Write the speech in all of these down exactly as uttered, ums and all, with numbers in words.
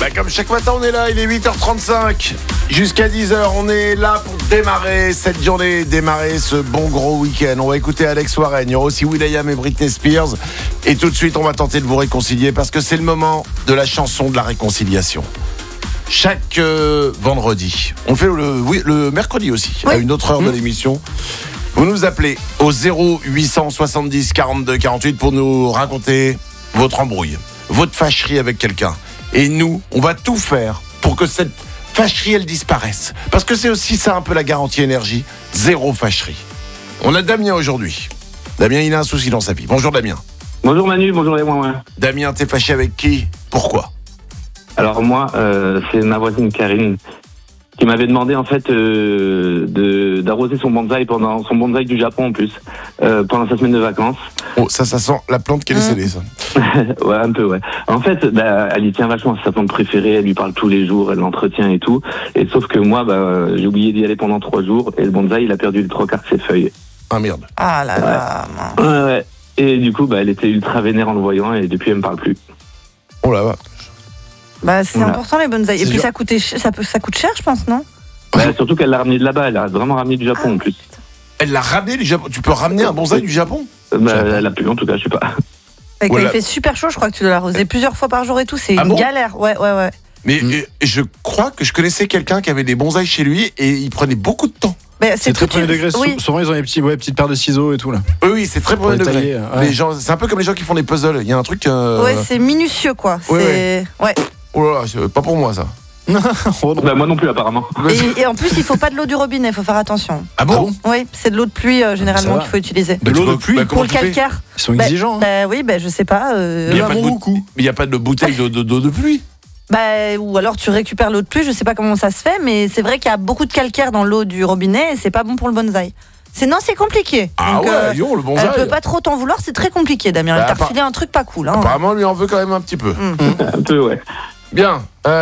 Bah comme chaque matin on est là, il est huit heures trente-cinq jusqu'à dix heures, on est là pour démarrer cette journée, démarrer ce bon gros week-end. On va écouter Alex Warren, il y aura aussi will.i.am et Britney Spears. Et tout de suite on va tenter de vous réconcilier parce que c'est le moment de la chanson de la réconciliation. Chaque euh, vendredi, on le fait le, oui, le mercredi aussi, oui. À une autre heure mmh. de l'émission. Vous nous appelez au zéro huit cent soixante-dix quarante-deux quarante-huit pour nous raconter votre embrouille, votre fâcherie avec quelqu'un. Et nous, on va tout faire pour que cette fâcherie, elle disparaisse. Parce que c'est aussi ça un peu la garantie énergie, zéro fâcherie. On a Damien aujourd'hui. Damien, il a un souci dans sa vie. Bonjour Damien. Bonjour Manu, bonjour les moins. Damien, t'es fâché avec qui ? Pourquoi ? Alors moi, euh, c'est ma voisine Karine qui m'avait demandé en fait euh, de, d'arroser son bonsaï pendant son bonsaï du Japon en plus, euh, pendant sa semaine de vacances. Oh, ça, ça sent la plante qui est décédée, ça. Ouais, un peu, ouais. En fait, bah, elle y tient vachement, c'est sa plante préférée, elle lui parle tous les jours, elle l'entretient et tout. Et sauf que moi, bah, j'ai oublié d'y aller pendant trois jours et le bonsaï, il a perdu le trois quarts de ses feuilles. Ah merde. Ah là là. Ouais, ouais. ouais. Et du coup, bah, elle était ultra vénère en le voyant et depuis, elle me parle plus. Oh là là. Bah, c'est voilà. important les bonsaïs. Et puis sûr. ça, coûtait, ça, peut, ça coûte cher, je pense, non ? Bah, surtout qu'elle l'a ramené de là-bas, elle a vraiment ramené du Japon ah, en plus. Elle l'a ramené du Japon. Tu peux ramener un bonsaï du Japon ? Bah, elle a pu, en tout cas, je sais pas. Et quand il fait super chaud, je crois que tu dois l'arroser plusieurs fois par jour et tout, c'est ah une bon galère. Ouais, ouais, ouais. Mais mmh. et, je crois que je connaissais quelqu'un qui avait des bonsaïs chez lui et il prenait beaucoup de temps. Bah, c'est, c'est très premier degré. Oui. Souvent, ils ont des petits, ouais, petites paires de ciseaux et tout là. Oui, oui, c'est très premier degré. Tailler, ouais. Les gens, c'est un peu comme les gens qui font des puzzles. Il y a un truc. Euh... Ouais, c'est minutieux quoi. Ouais, c'est... ouais. ouais. Oh là là, c'est pas pour moi ça. oh non. Bah, moi non plus apparemment. Et, et en plus il faut pas de l'eau du robinet, il faut faire attention. Ah bon ? Oui, c'est de l'eau de pluie euh, généralement qu'il faut utiliser. De l'eau de pluie bah, pour le calcaire. Ils sont exigeants. Bah, bah oui, bah je sais pas. Euh... Mais il n'y a, a pas de bouteille d'eau de, de, de pluie. Bah ou alors tu récupères l'eau de pluie, je sais pas comment ça se fait, mais c'est vrai qu'il y a beaucoup de calcaire dans l'eau du robinet et c'est pas bon pour le bonsaï. C'est non, c'est compliqué. Ah donc, ouais, euh, yo, le bonsaï. Elle peut pas trop t'en vouloir, c'est très compliqué, Damien. Bah, il t'a refilé un truc pas cool. Hein. Apparemment, lui en veut quand même un petit peu. Mmh. un peu, ouais. Bien,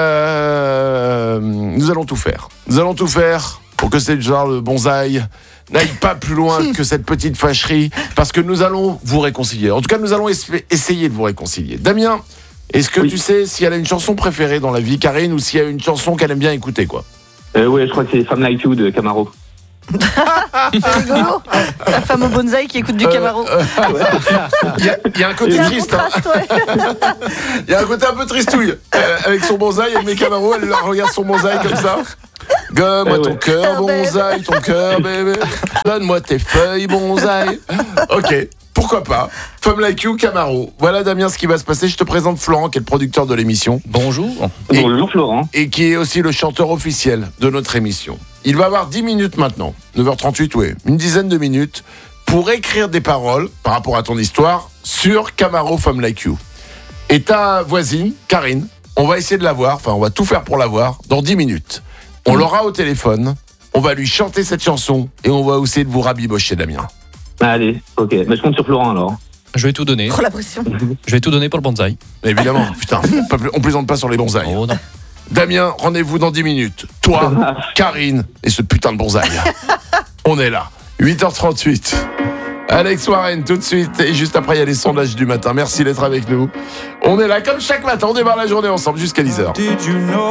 euh, nous allons tout faire. Nous allons tout faire pour que cette genre de bonsaï n'aille pas plus loin que cette petite fâcherie, parce que nous allons vous réconcilier. En tout cas, nous allons es- essayer de vous réconcilier. Damien, est-ce que oui. tu sais si elle a une chanson préférée dans la vie, Karine, ou s'il y a une chanson qu'elle aime bien écouter, quoi ? euh, Oui, je crois que c'est Femme Like You de Camaro. C'est rigolo. La femme au bonsaï qui écoute du euh, Camaro. Il euh, y, y a un côté triste. Il hein. ouais. y a un côté un peu tristouille. Euh, avec son bonsaï, elle met Camaro, elle regarde son bonsaï comme ça. Gomme-moi ton cœur, bonsaï, ton cœur, bébé. Donne-moi tes feuilles, bonsaï. Ok. Pourquoi pas ? Femme Like You, Camaro. Voilà Damien ce qui va se passer. Je te présente Florent qui est le producteur de l'émission. Bonjour. Et, Bonjour Florent. Et qui est aussi le chanteur officiel de notre émission. Il va avoir dix minutes maintenant, neuf heures trente-huit, oui, une dizaine de minutes, pour écrire des paroles par rapport à ton histoire sur Camaro Femme Like You. Et ta voisine, Karine, on va essayer de la voir, enfin on va tout faire pour la voir dans dix minutes. On mmh. l'aura au téléphone, on va lui chanter cette chanson et on va essayer de vous rabibocher Damien. Allez, ok. Mais je compte sur Florent alors. Je vais tout donner. Trop la pression. Je vais tout donner pour le bonsaï. Évidemment, putain, on plaisante pas sur les bonsaïs. Oh non. Damien, rendez-vous dans dix minutes. Toi, Karine et ce putain de bonsaï. On est là. huit heures trente-huit. Alex Warren tout de suite. Et juste après, il y a les sondages du matin. Merci d'être avec nous. On est là comme chaque matin. On démarre la journée ensemble jusqu'à dix heures.